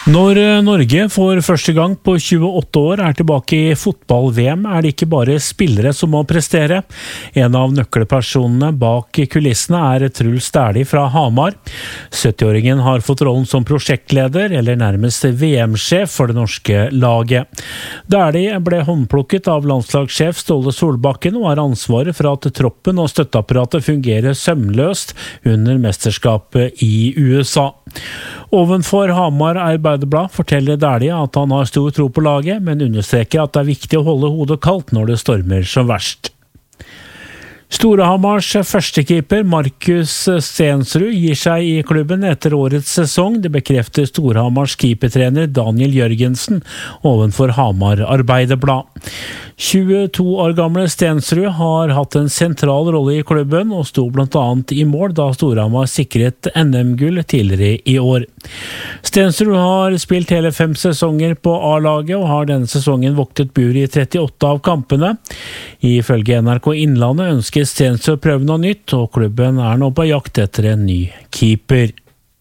Når Norge for første gang på 28 år tilbake i fotball-VM, det ikke bare spillere som må prestere. En av nøkkelpersonene bak kulissene Truls Dæhlie fra Hamar. 70-åringen har fått rollen som prosjektleder, eller nærmest VM-sjef for det norske laget. Dæhlie ble håndplukket av landslagssjef Ståle Solbakken og har ansvaret for at troppen og støtteapparatet fungerer sømløst under mesterskapet i USA. Ovenfor Hamar Arbeiderblad forteller Dæhlie at han har stor tro på laget, men understreker at det viktig å holde hodet kaldt når det stormer som verst. Storhamars førstekeeper Markus Stensrud gir seg i klubben etter årets sesong. Det bekrefter Storhamars keepertrener Daniel Jørgensen ovenfor Hamar Arbeiderblad. 22 år gamle Stensrud har hatt en sentral rolle i klubben og sto blant annet i mål da Storhamar sikret NM-gull tidligere i år. Stensrud har spilt hele 5 sesonger på A-laget og har denne sesongen voktet bur i 38 av kampene. Ifølge NRK Innlandet ønsker Stensrud å prøve noe nytt, og klubben nå på jakt etter en ny keeper.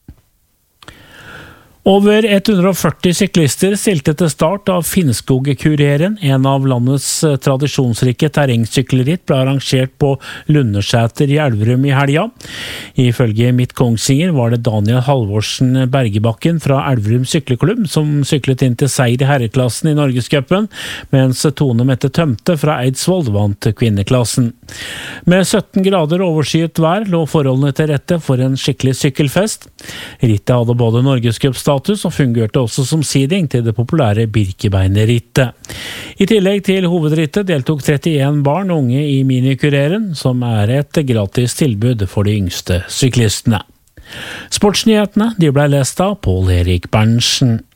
Over 140 syklister stilte til start av Finnskog-kureren. En av landets tradisjonsrike terrengsykkelritt ble arrangert på Lundersæter i Elverum i helga. Ifølge Midt Kongsvinger var det Daniel Halvorsen Bergebakken fra Elverum sykleklubb som syklet inn til seier i herreklassen i Norgescupen, mens Tone Mette Tømte fra Eidsvoll vant kvinneklassen. Med 17 grader overskyet vær lå forholdene til rette for en skikkelig sykkelfest. Rittet hadde både Norgescupstatus og fungerte også som seeding til det populære Birkebeinerrittet. I tillegg til hovedrittet deltok 31 barn og unge i minikureren, som et gratis tilbud for de yngste syklistene. Sportsnyhetene ble lest av Pål Erik Berntsen.